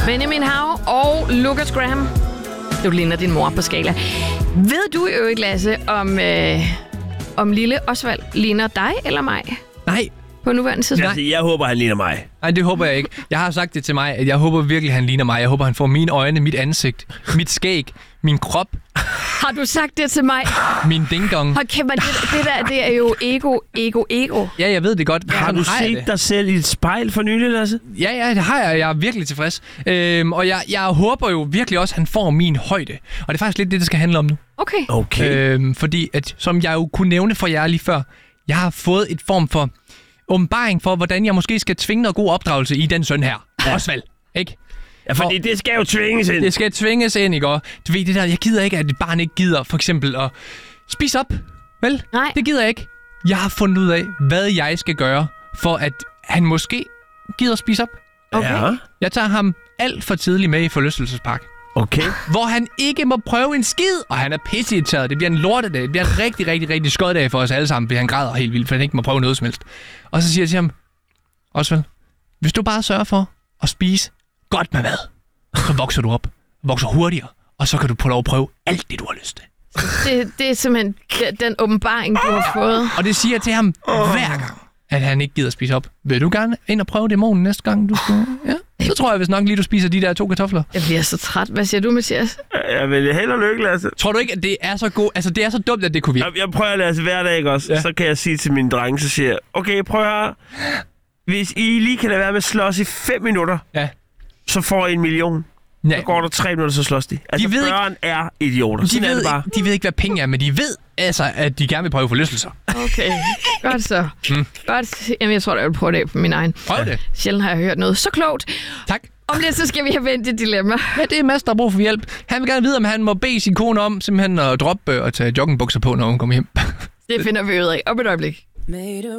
Benjamin Hav og Lucas Graham. Du ligner din mor på skala. Ved du i øvrigt, Lasse, om lille Osvald ligner dig eller mig? Nej. På nuværende tidspunkt? Altså, jeg håber, han ligner mig. Nej, det håber jeg ikke. Jeg har sagt det til mig, at jeg håber virkelig, han ligner mig. Jeg håber, han får mine øjne, mit ansigt, mit skæg, min krop. Har du sagt det til mig? Min ding-dong. Hold kæft, det der, det er jo ego. Ja, jeg ved det godt. Har du set dig selv i et spejl for nylig, Lasse? Ja, det har jeg. Jeg er virkelig tilfreds. Og jeg håber jo virkelig også, at han får min højde. Og det er faktisk lidt det skal handle om nu. Okay. Fordi, at, som jeg jo kunne nævne for jer lige før, jeg har fået et form for åbenbaring for, hvordan jeg måske skal tvinge noget god opdragelse i den søn her. Ja. Osvald, ikke? Ja, fordi det skal jo tvinges ind. Det skal tvinges ind, ikke? Og du ved det der, jeg gider ikke, at et barn ikke gider for eksempel at spise op. Vel? Nej. Det gider jeg ikke. Jeg har fundet ud af, hvad jeg skal gøre, for at han måske gider at spise op. Okay. Ja. Jeg tager ham alt for tidligt med i forlystelsespark. Okay. Hvor han ikke må prøve en skid, og han er pisseirriteret. Det bliver en lortedag. Det bliver en rigtig skøddag for os alle sammen, fordi han græder helt vildt, for han ikke må prøve noget som helst. Og så siger jeg til ham, Osvald, hvis du bare sørger for at spise godt med mad, så vokser du op, vokser hurtigere, og så kan du få lov at prøve alt det, du har lyst til. Det er simpelthen den åbenbaring, du har fået. Og det siger jeg til ham hver gang, at han ikke gider at spise op. Vil du gerne ind og prøve dæmonen næste gang, du skal? Ja. Så tror jeg, hvis nok lige du spiser de der 2 kartofler. Jeg bliver så træt. Hvad siger du, Mathias? Jeg vil held og lykke, Lasse. Tror du ikke, at det er så godt? Altså, det er så dumt, at det kunne virke. Jeg prøver at Lasse hver dag, ikke også? Ja. Så kan jeg sige til mine drenge, så siger jeg, okay, prøv her. Hvis I lige kan lade være med at slås i 5 minutter, ja, så får I 1 million. Ja. Så går der 3 minutter, så slås de. Altså, de ved børn er idioter. De ved ikke, hvad penge er, men de ved altså, at de gerne vil prøve forlystelser. Okay, godt så. Godt. Jamen, jeg tror, jeg vil prøve det på min egen. Prøv det. Sjældent har jeg hørt noget så klogt. Tak. Om lidt, så skal vi have vendt et dilemma. Ja, det er Mads, der har brug for hjælp. Han vil gerne vide, om han må bede sin kone om simpelthen at droppe og tage joggingbukser på, når hun kommer hjem. Det finder vi ud af. Op et øjeblik.